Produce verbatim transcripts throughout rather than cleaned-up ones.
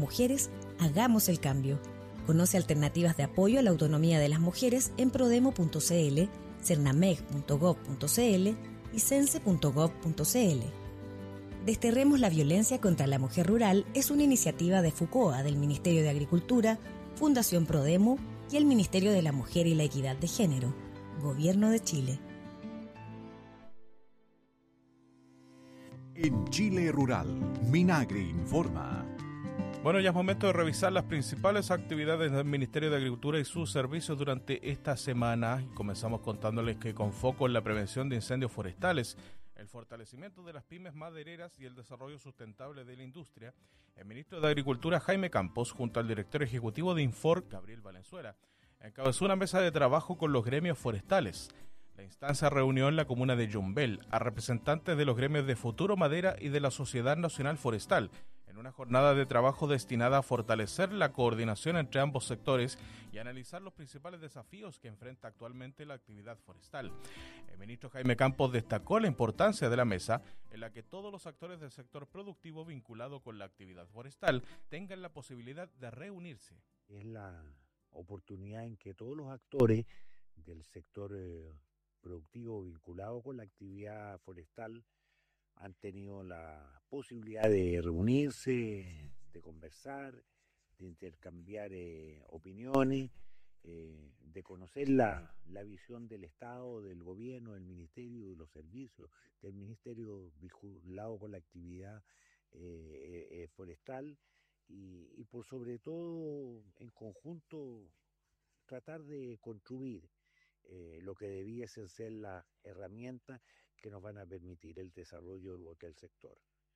mujeres, hagamos el cambio. Conoce alternativas de apoyo a la autonomía de las mujeres en prodemo punto cl, cernameg punto gob punto cl y cense punto gob punto cl. Desterremos la violencia contra la mujer rural es una iniciativa de FUCOA del Ministerio de Agricultura, Fundación Prodemo y el Ministerio de la Mujer y la Equidad de Género, Gobierno de Chile. En Chile Rural, Minagri informa. Bueno, ya es momento de revisar las principales actividades del Ministerio de Agricultura y sus servicios durante esta semana. Y comenzamos contándoles que con foco en la prevención de incendios forestales, el fortalecimiento de las pymes madereras y el desarrollo sustentable de la industria, el ministro de Agricultura, Jaime Campos, junto al director ejecutivo de Infor, Gabriel Valenzuela, encabezó una mesa de trabajo con los gremios forestales. La instancia reunió en la comuna de Yumbel a representantes de los gremios de Futuro Madera y de la Sociedad Nacional Forestal, en una jornada de trabajo destinada a fortalecer la coordinación entre ambos sectores y analizar los principales desafíos que enfrenta actualmente la actividad forestal. El ministro Jaime Campos destacó la importancia de la mesa en la que todos los actores del sector productivo vinculado con la actividad forestal tengan la posibilidad de reunirse. Es la oportunidad en que todos los actores del sector eh, productivo vinculado con la actividad forestal han tenido la posibilidad de reunirse, de conversar, de intercambiar eh, opiniones, eh, de conocer la, la visión del Estado, del gobierno, del ministerio, de los servicios, del ministerio vinculado con la actividad eh, eh, forestal y, y por sobre todo en conjunto tratar de construir Eh, lo que debiesen ser las herramientas que nos van a permitir el desarrollo del sector.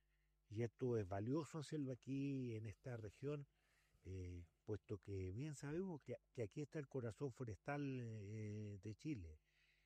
Y esto es valioso hacerlo aquí en esta región, eh, puesto que bien sabemos que, que aquí está el corazón forestal eh, de Chile.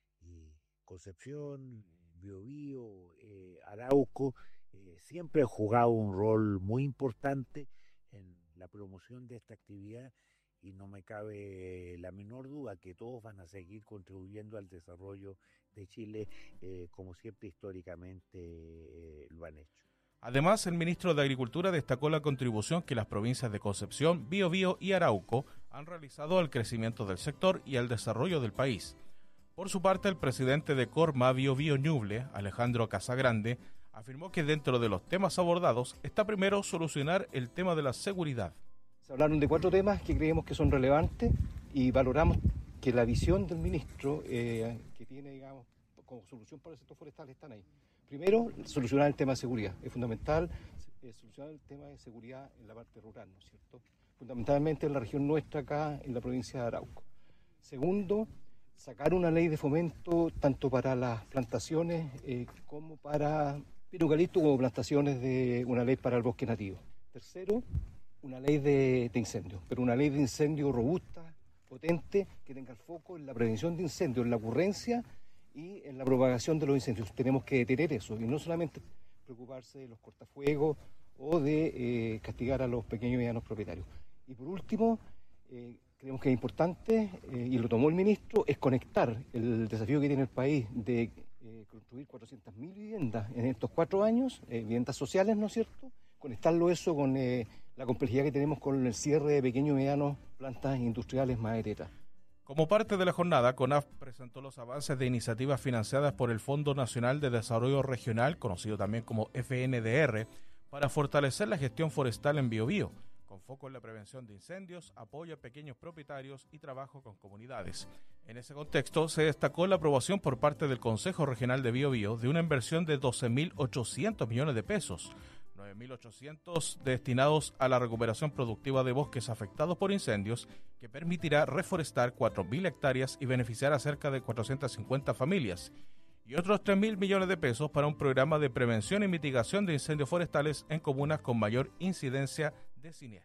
Y Concepción, Biobío, eh, Arauco, eh, siempre han jugado un rol muy importante en la promoción de esta actividad. Y no me cabe la menor duda que todos van a seguir contribuyendo al desarrollo de Chile, eh, como siempre históricamente eh, lo han hecho. Además, el ministro de Agricultura destacó la contribución que las provincias de Concepción, Biobío y Arauco han realizado al crecimiento del sector y al desarrollo del país. Por su parte, el presidente de Corma Biobío Ñuble, Alejandro Casagrande, afirmó que dentro de los temas abordados está primero solucionar el tema de la seguridad. Se hablaron de cuatro temas que creemos que son relevantes y valoramos que la visión del ministro eh, que tiene, digamos, como solución para el sector forestal están ahí. Primero, solucionar el tema de seguridad. Es fundamental eh, solucionar el tema de seguridad en la parte rural, ¿no es cierto? Fundamentalmente en la región nuestra acá, en la provincia de Arauco. Segundo, sacar una ley de fomento tanto para las plantaciones eh, como para pino eucalipto, como plantaciones de una ley para el bosque nativo. Tercero, una ley de, de incendios, pero una ley de incendios robusta, potente, que tenga el foco en la prevención de incendios, en la ocurrencia y en la propagación de los incendios. Tenemos que detener eso y no solamente preocuparse de los cortafuegos o de eh, castigar a los pequeños y medianos propietarios. Y por último, eh, creemos que es importante, eh, y lo tomó el ministro, es conectar el desafío que tiene el país de eh, construir cuatrocientas mil viviendas en estos cuatro años, eh, viviendas sociales, ¿no es cierto?, conectarlo eso con eh, la complejidad que tenemos con el cierre de pequeños y medianos plantas industriales madereras. Como parte de la jornada, CONAF presentó los avances de iniciativas financiadas por el Fondo Nacional de Desarrollo Regional, conocido también como F N D R, para fortalecer la gestión forestal en Biobío, con foco en la prevención de incendios, apoyo a pequeños propietarios y trabajo con comunidades. En ese contexto, se destacó la aprobación por parte del Consejo Regional de Biobío de una inversión de doce mil ochocientos millones de pesos, nueve mil ochocientos destinados a la recuperación productiva de bosques afectados por incendios, que permitirá reforestar cuatro mil hectáreas y beneficiar a cerca de cuatrocientas cincuenta familias, y otros tres mil millones de pesos para un programa de prevención y mitigación de incendios forestales en comunas con mayor incidencia de siniestros.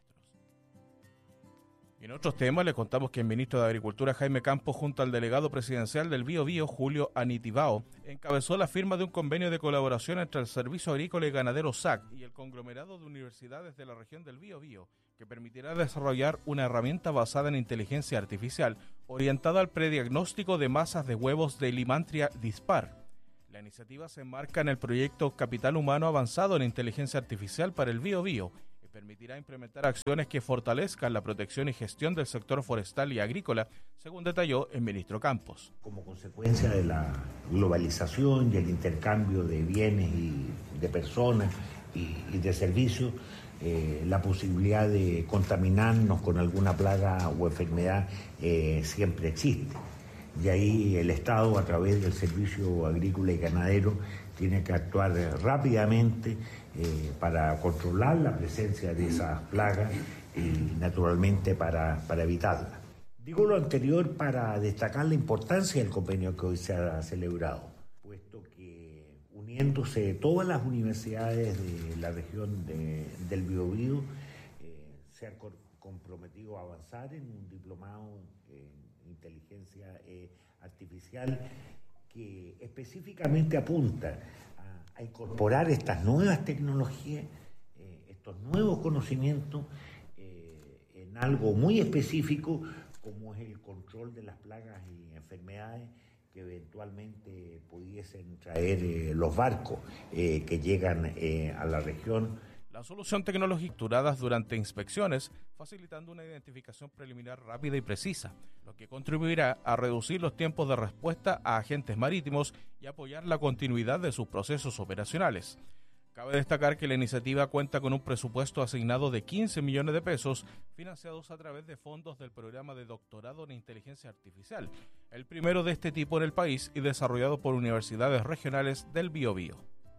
Y en otros temas, les contamos que el ministro de Agricultura, Jaime Campos, junto al delegado presidencial del Biobío, Julio Anitibao, encabezó la firma de un convenio de colaboración entre el Servicio Agrícola y Ganadero S A C y el conglomerado de universidades de la región del Biobío, que permitirá desarrollar una herramienta basada en inteligencia artificial orientada al prediagnóstico de masas de huevos de Limantria dispar. La iniciativa se enmarca en el proyecto Capital Humano Avanzado en Inteligencia Artificial para el Biobío, permitirá implementar acciones que fortalezcan la protección y gestión del sector forestal y agrícola, según detalló el ministro Campos. Como consecuencia de la globalización y el intercambio de bienes y de personas y, y de servicios, eh, la posibilidad de contaminarnos con alguna plaga o enfermedad eh, siempre existe. Y ahí el Estado, a través del Servicio Agrícola y Ganadero, tiene que actuar rápidamente eh, para controlar la presencia de esas plagas y naturalmente para, para evitarla. Digo lo anterior para destacar la importancia del convenio que hoy se ha celebrado, puesto que uniéndose todas las universidades de la región de, del Biobío eh, se han comprometido a avanzar en un diplomado en inteligencia eh, artificial que específicamente apunta a, a incorporar estas nuevas tecnologías, eh, estos nuevos conocimientos eh, en algo muy específico como es el control de las plagas y enfermedades que eventualmente pudiesen traer eh, los barcos eh, que llegan eh, a la región. La solución tecnológica capturadas durante inspecciones, facilitando una identificación preliminar rápida y precisa, lo que contribuirá a reducir los tiempos de respuesta a agentes marítimos y apoyar la continuidad de sus procesos operacionales. Cabe destacar que la iniciativa cuenta con un presupuesto asignado de quince millones de pesos, financiados a través de fondos del programa de doctorado en inteligencia artificial, el primero de este tipo en el país y desarrollado por universidades regionales del Biobío.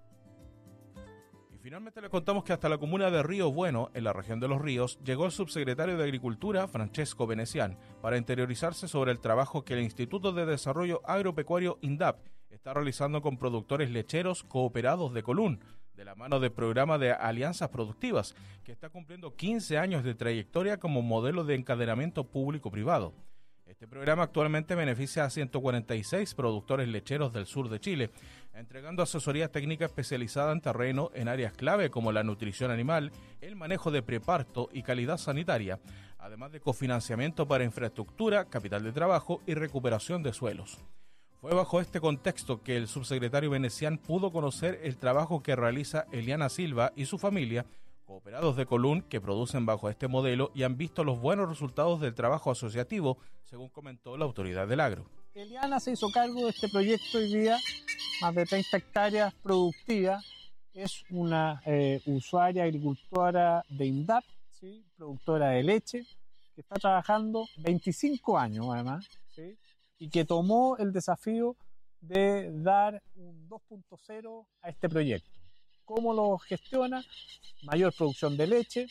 Finalmente le contamos que hasta la comuna de Río Bueno, en la región de Los Ríos, llegó el subsecretario de Agricultura, Francesco Venecián, para interiorizarse sobre el trabajo que el Instituto de Desarrollo Agropecuario INDAP está realizando con productores lecheros cooperados de Colún, de la mano del programa de Alianzas Productivas, que está cumpliendo quince años de trayectoria como modelo de encadenamiento público-privado. Este programa actualmente beneficia a ciento cuarenta y seis productores lecheros del sur de Chile, entregando asesoría técnica especializada en terreno en áreas clave como la nutrición animal, el manejo de preparto y calidad sanitaria, además de cofinanciamiento para infraestructura, capital de trabajo y recuperación de suelos. Fue bajo este contexto que el subsecretario Venecián pudo conocer el trabajo que realiza Eliana Silva y su familia, cooperados de Colún que producen bajo este modelo y han visto los buenos resultados del trabajo asociativo, según comentó la autoridad del agro. Eliana se hizo cargo de este proyecto hoy día, más de treinta hectáreas productivas. Es una eh, usuaria agricultora de INDAP, ¿sí? Productora de leche, que está trabajando veinticinco años además, ¿sí? Y que tomó el desafío de dar un dos punto cero a este proyecto. ¿Cómo lo gestiona? Mayor producción de leche,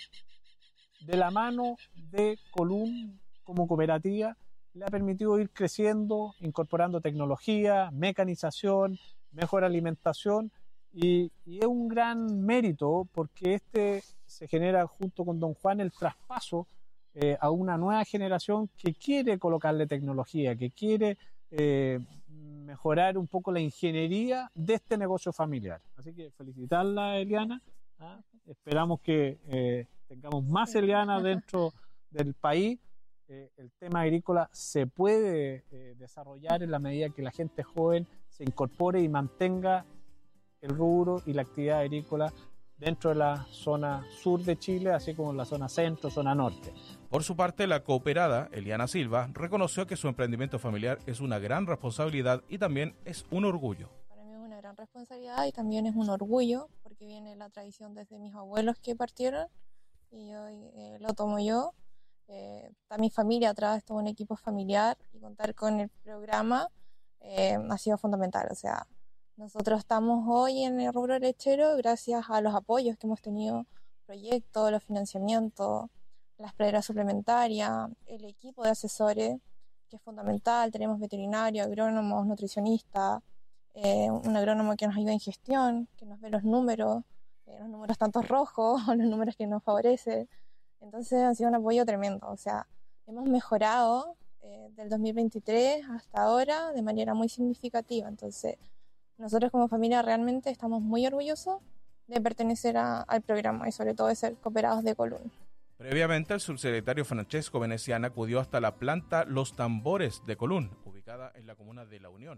de la mano de Colún como cooperativa, le ha permitido ir creciendo, incorporando tecnología, mecanización, mejor alimentación y, y es un gran mérito porque este se genera junto con don Juan el traspaso eh, a una nueva generación que quiere colocarle tecnología, que quiere eh, mejorar un poco la ingeniería de este negocio familiar. Así que felicitarla, Eliana. ¿Ah? Esperamos que eh, tengamos más Eliana dentro del país. Eh, el tema agrícola se puede eh, desarrollar en la medida que la gente joven se incorpore y mantenga el rubro y la actividad agrícola dentro de la zona sur de Chile, así como en la zona centro, zona norte. Por su parte, la cooperada, Eliana Silva, reconoció que su emprendimiento familiar es una gran responsabilidad y también es un orgullo. Para mí es una gran responsabilidad y también es un orgullo, porque viene la tradición desde mis abuelos que partieron y hoy eh, lo tomo yo. Eh, está mi familia atrás, todo un equipo familiar y contar con el programa eh, ha sido fundamental. O sea, nosotros estamos hoy en el rubro lechero gracias a los apoyos que hemos tenido, proyectos, los financiamientos, las praderas suplementarias, el equipo de asesores, que es fundamental. Tenemos veterinarios, agrónomos, nutricionistas, eh, un agrónomo que nos ayuda en gestión, que nos ve los números, eh, los números tanto rojos o los números que nos favorecen. Entonces ha sido un apoyo tremendo. O sea, hemos mejorado eh, del dos mil veintitrés hasta ahora de manera muy significativa. Entonces, nosotros como familia realmente estamos muy orgullosos de pertenecer a, al programa y sobre todo de ser cooperados de Colún. Previamente, el subsecretario Francesco Venecián acudió hasta la planta Los Tambores de Colún, ubicada en la comuna de La Unión.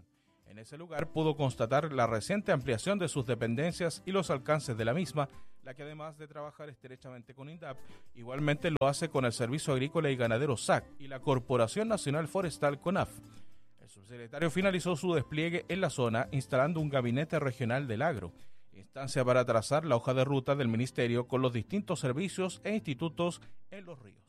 En ese lugar pudo constatar la reciente ampliación de sus dependencias y los alcances de la misma, la que además de trabajar estrechamente con INDAP, igualmente lo hace con el Servicio Agrícola y Ganadero S A C y la Corporación Nacional Forestal CONAF. El subsecretario finalizó su despliegue en la zona instalando un gabinete regional del agro, instancia para trazar la hoja de ruta del ministerio con los distintos servicios e institutos en los ríos.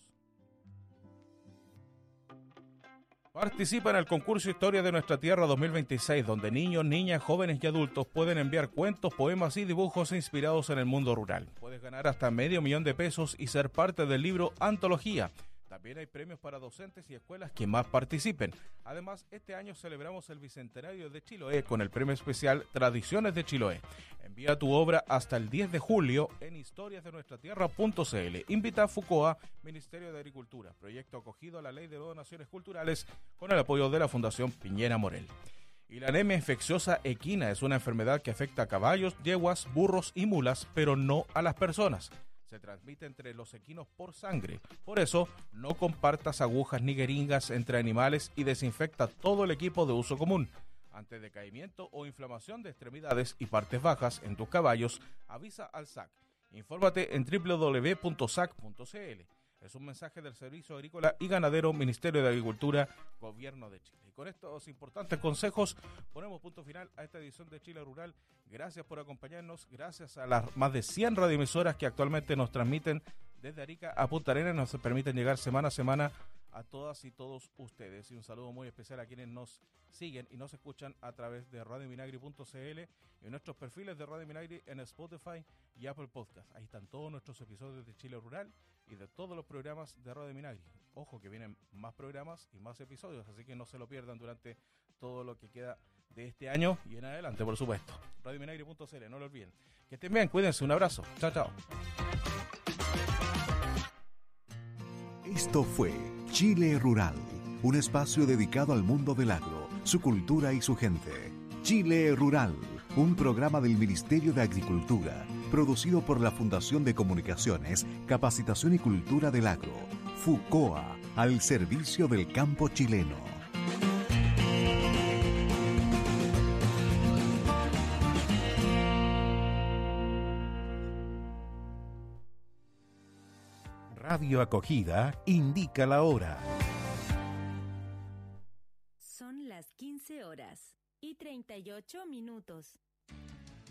Participa en el concurso Historia de Nuestra Tierra dos mil veintiséis, donde niños, niñas, jóvenes y adultos pueden enviar cuentos, poemas y dibujos inspirados en el mundo rural. Puedes ganar hasta medio millón de pesos y ser parte del libro Antología. También hay premios para docentes y escuelas que más participen. Además, este año celebramos el Bicentenario de Chiloé con el premio especial Tradiciones de Chiloé. Envía tu obra hasta el diez de julio en historias de nuestra tierra punto c l. Invita a FUCOA, Ministerio de Agricultura, proyecto acogido a la Ley de Donaciones Culturales con el apoyo de la Fundación Piñera Morel. Y la anemia infecciosa equina es una enfermedad que afecta a caballos, yeguas, burros y mulas, pero no a las personas. Se transmite entre los equinos por sangre. Por eso, no compartas agujas ni jeringas entre animales y desinfecta todo el equipo de uso común. Ante decaimiento o inflamación de extremidades y partes bajas en tus caballos, avisa al S A C. Infórmate en doble u doble u doble u punto s a c punto c l. Es un mensaje del Servicio Agrícola y Ganadero, Ministerio de Agricultura, Gobierno de Chile. Y con estos importantes consejos ponemos punto final a esta edición de Chile Rural. Gracias por acompañarnos, gracias a las más de cien radioemisoras que actualmente nos transmiten desde Arica a Punta Arenas, nos permiten llegar semana a semana a todas y todos ustedes. Y un saludo muy especial a quienes nos siguen y nos escuchan a través de radio minagri punto c l y nuestros perfiles de Radio Minagri en Spotify y Apple Podcast. Ahí están todos nuestros episodios de Chile Rural y de todos los programas de Radio Minagri. Ojo que vienen más programas y más episodios, así que no se lo pierdan durante todo lo que queda de este año y en adelante, por supuesto. radio minagri punto c l, no lo olviden. Que estén bien, cuídense, un abrazo. Chao, chao. Esto fue Chile Rural, un espacio dedicado al mundo del agro, su cultura y su gente. Chile Rural, un programa del Ministerio de Agricultura, producido por la Fundación de Comunicaciones, Capacitación y Cultura del Agro, FUCOA, al servicio del campo chileno. Radio Acogida indica la hora. Son las quince horas y treinta y ocho minutos.